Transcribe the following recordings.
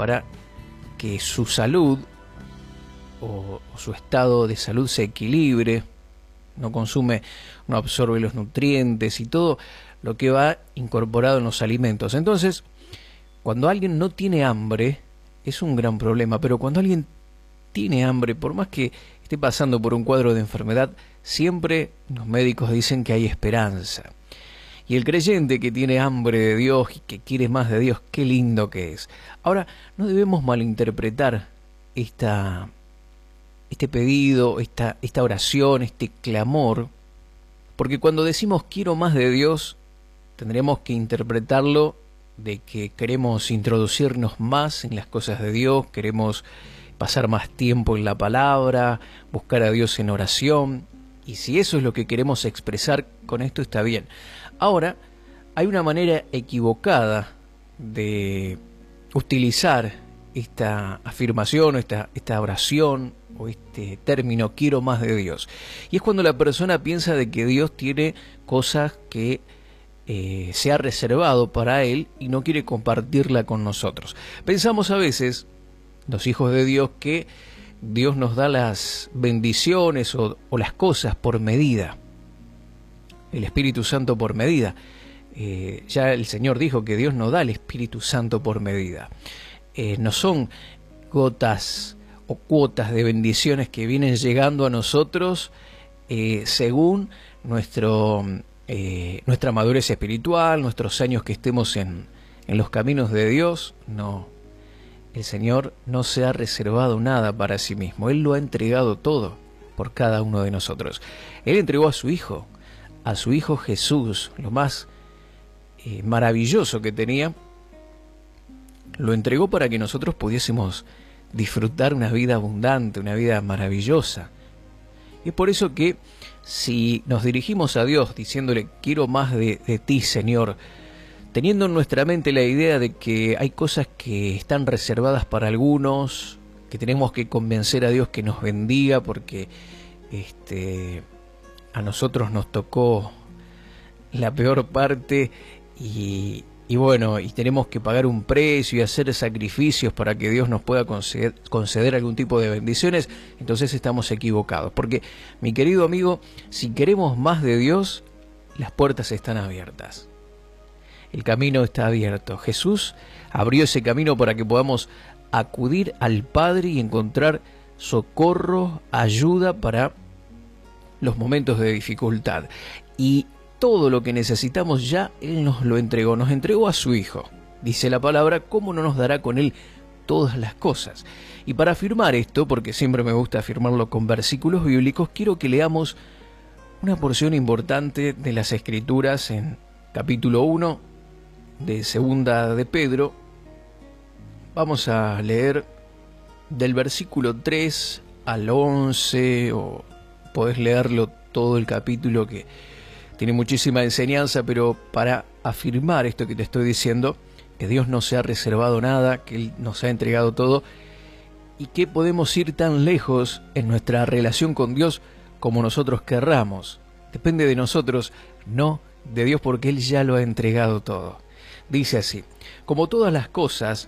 para que su salud o su estado de salud se equilibre, no consume, no absorbe los nutrientes y todo lo que va incorporado en los alimentos. Entonces, cuando alguien no tiene hambre, es un gran problema, pero cuando alguien tiene hambre, por más que esté pasando por un cuadro de enfermedad, siempre los médicos dicen que hay esperanza. Y el creyente que tiene hambre de Dios y que quiere más de Dios, qué lindo que es. Ahora, no debemos malinterpretar este pedido, esta oración, este clamor, porque cuando decimos quiero más de Dios, tendremos que interpretarlo de que queremos introducirnos más en las cosas de Dios, queremos pasar más tiempo en la palabra, buscar a Dios en oración, y si eso es lo que queremos expresar con esto, está bien. Ahora, hay una manera equivocada de utilizar esta afirmación, esta oración o este término quiero más de Dios. Y es cuando la persona piensa de que Dios tiene cosas que se ha reservado para Él y no quiere compartirla con nosotros. Pensamos a veces, los hijos de Dios, que Dios nos da las bendiciones o las cosas por medida, el Espíritu Santo por medida. Ya el Señor dijo que Dios no da el Espíritu Santo por medida. No son gotas o cuotas de bendiciones que vienen llegando a nosotros según nuestra madurez espiritual, nuestros años que estemos en los caminos de Dios. No, el Señor no se ha reservado nada para sí mismo. Él lo ha entregado todo por cada uno de nosotros. Él entregó a su Hijo Jesús, lo más maravilloso que tenía, lo entregó para que nosotros pudiésemos disfrutar una vida abundante, una vida maravillosa. Y es por eso que si nos dirigimos a Dios diciéndole quiero más de ti, Señor, teniendo en nuestra mente la idea de que hay cosas que están reservadas para algunos, que tenemos que convencer a Dios que nos bendiga porque a nosotros nos tocó la peor parte y bueno, y tenemos que pagar un precio y hacer sacrificios para que Dios nos pueda conceder algún tipo de bendiciones, entonces estamos equivocados. Porque, mi querido amigo, si queremos más de Dios, las puertas están abiertas. El camino está abierto. Jesús abrió ese camino para que podamos acudir al Padre y encontrar socorro, ayuda para los momentos de dificultad. Y todo lo que necesitamos ya Él nos lo entregó, nos entregó a su Hijo. Dice la palabra, ¿cómo no nos dará con Él todas las cosas? Y para afirmar esto, porque siempre me gusta afirmarlo con versículos bíblicos, quiero que leamos una porción importante de las Escrituras en capítulo 1 de Segunda de Pedro. Vamos a leer del versículo 3 al 11, o podés leerlo todo el capítulo, que tiene muchísima enseñanza, pero para afirmar esto que te estoy diciendo, que Dios no se ha reservado nada, que Él nos ha entregado todo, y que podemos ir tan lejos en nuestra relación con Dios como nosotros querramos. Depende de nosotros, no de Dios, porque Él ya lo ha entregado todo. Dice así, como todas las cosas,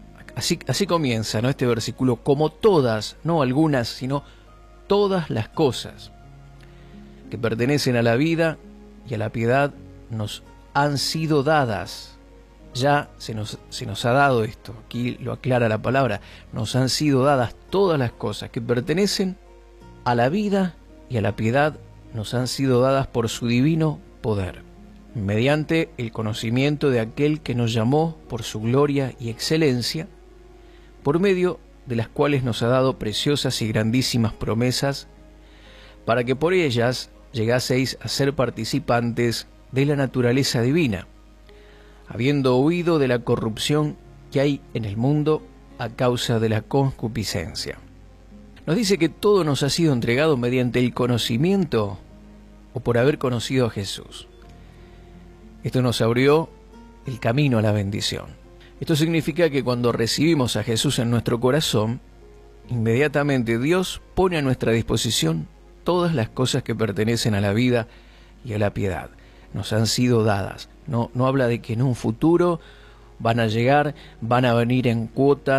así comienza, ¿no?, este versículo, como todas, no algunas, sino todas las cosas que pertenecen a la vida y a la piedad nos han sido dadas. Ya se nos ha dado esto, aquí lo aclara la palabra, nos han sido dadas todas las cosas que pertenecen a la vida y a la piedad, nos han sido dadas por su divino poder, mediante el conocimiento de aquel que nos llamó por su gloria y excelencia, por medio de las cuales nos ha dado preciosas y grandísimas promesas, para que por ellas llegaseis a ser participantes de la naturaleza divina, habiendo huido de la corrupción que hay en el mundo a causa de la concupiscencia. Nos dice que todo nos ha sido entregado mediante el conocimiento o por haber conocido a Jesús. Esto nos abrió el camino a la bendición. Esto significa que cuando recibimos a Jesús en nuestro corazón, inmediatamente Dios pone a nuestra disposición todas las cosas que pertenecen a la vida y a la piedad. Nos han sido dadas. No habla de que en un futuro van a llegar, van a venir en cuotas,